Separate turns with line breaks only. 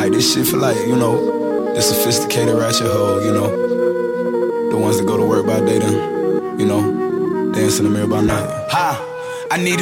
Like, this shit for, like, you know, the sophisticated ratchet hoe, you know, the ones that go to work by day then, you know, dance in the mirror by night. Ha! I need